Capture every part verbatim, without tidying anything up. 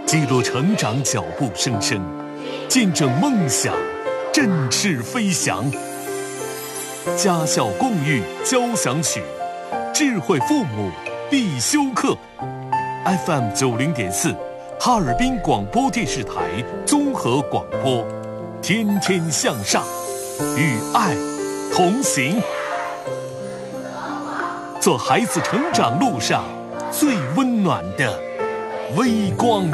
记录成长脚步声声，见证梦想振翅飞翔。家校共育交响曲，智慧父母必修课。F M 九零点四，哈尔滨广播电视台综合广播，天天向上，与爱同行，做孩子成长路上最温暖的微光。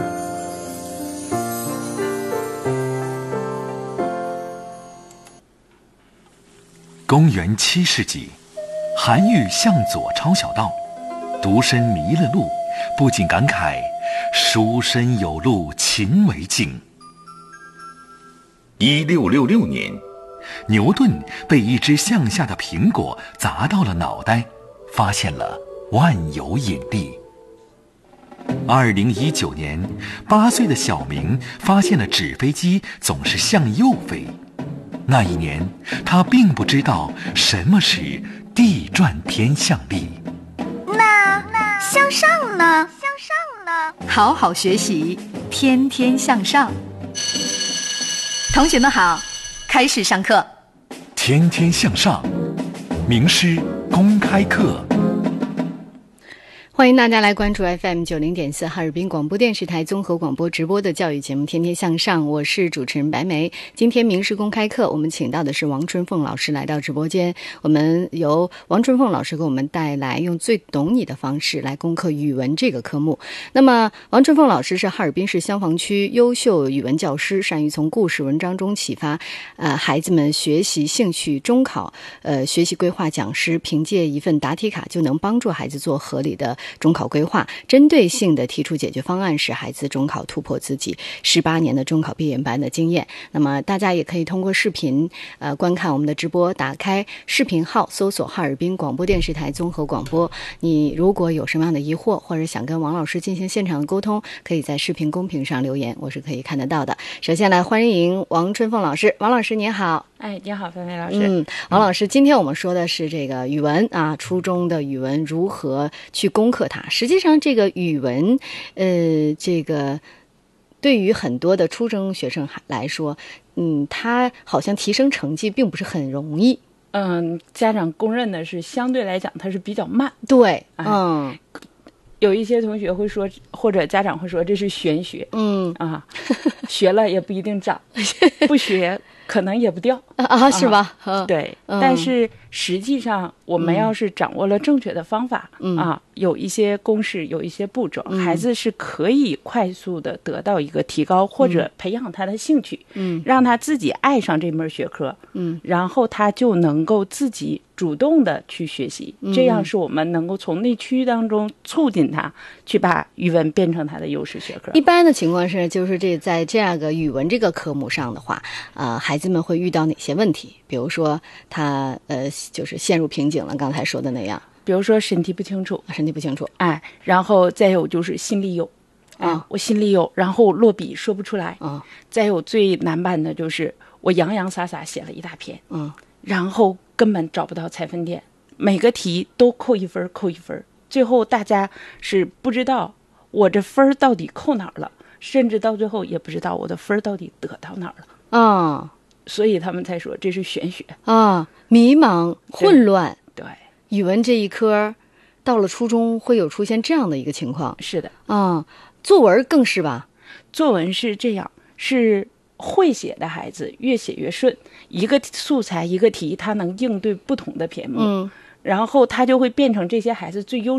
公元七世纪，韩愈向左抄小道，独身迷了路，不禁感慨书生有路勤为径。 一六六六年， 牛顿被一只向下的苹果砸到了脑袋，发现了万有引力。二零一九年，八岁的小明发现了纸飞机总是向右飞。那一年，他并不知道什么是地转偏向力。 那向上呢？向上呢？ 好好学习，天天向上。同学们好，开始上课。 天天向上，名师公开课。 欢迎大家来关注 F M 九零点四哈尔滨广播电视台综合广播直播的教育节目《天天向上》，我是主持人白梅。今天名师公开课，我们请到的是王春凤老师来到直播间，我们由王春凤老师给我们带来用最懂你的方式来攻克语文这个科目。那么，王春凤老师是哈尔滨市香坊区优秀语文教师，善于从故事文章中启发呃孩子们学习兴趣。中考呃学习规划讲师，凭借一份答题卡就能帮助孩子做合理的中考规划，针对性的提出解决方案，使孩子中考突破自己十八年的中考闭眼班的经验。那么大家也可以通过视频呃观看我们的直播，打开视频号搜索哈尔滨广播电视台综合广播。你如果有什么样的疑惑，或者想跟王老师进行现场的沟通，可以在视频公屏上留言，我是可以看得到的。首先来欢迎王春凤老师。王老师您好。 哎，你好，菲菲老师。 嗯，王老师，今天我们说的是这个语文啊，初中的语文如何去攻克它。实际上，这个语文，呃，这个对于很多的初中学生来说，嗯，他好像提升成绩并不是很容易。 嗯，家长公认的是相对来讲它是比较慢。 对， 哎、 嗯。 有一些同学会说，或者家长会说这是玄学。 嗯啊，学了也不一定长，不学可能也不掉啊，是吧？ 啊、对、 嗯， 但是实际上我们要是掌握了正确的方法、 嗯、 啊，有一些公式，有一些步骤、嗯，孩子是可以快速的得到一个提高，或者培养他的兴趣， 嗯， 让他自己爱上这门学科， 嗯， 然后他就能够自己主动的去学习， 嗯、 这样是我们能够从内驱当中促进他去把语文变成他的优势学科。 一般的情况是，就是这在这样个语文这个科目上的话，呃，孩子们会遇到哪些问题？比如说他呃，就是陷入瓶颈了，刚才说的那样。 比如说身体不清楚， 身体不清楚， 哎，然后再有就是心里有，啊、哎，我心里有，然后落笔说不出来， 啊， 再有最难办的就是我洋洋洒洒写了一大篇， 嗯， 然后根本找不到采分点，每个题都扣一分，扣一分，最后大家是不知道我这分到底扣哪儿了，甚至到最后也不知道我的分到底得到哪儿了， 啊， 所以他们才说这是玄学啊，迷茫混乱。 对， 语文这一科到了初中会有出现这样的一个情况。 是的啊，作文更是吧？ 作文是这样，是会写的孩子越写越顺，一个素材一个题他能应对不同的篇目， 嗯， 然后他就会变成这些孩子最优